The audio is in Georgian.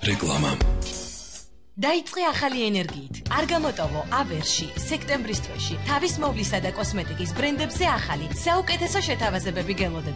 რეკლამა. დაიწყე ახალი ენერგიით. არ გამოტოვო ავერში, სექტემბრის თვეში. თავის მოვლისა და კოსმეტიკის ბრენდებზე ახალი, საუკეთესო შეთავაზებები გელოდებათ.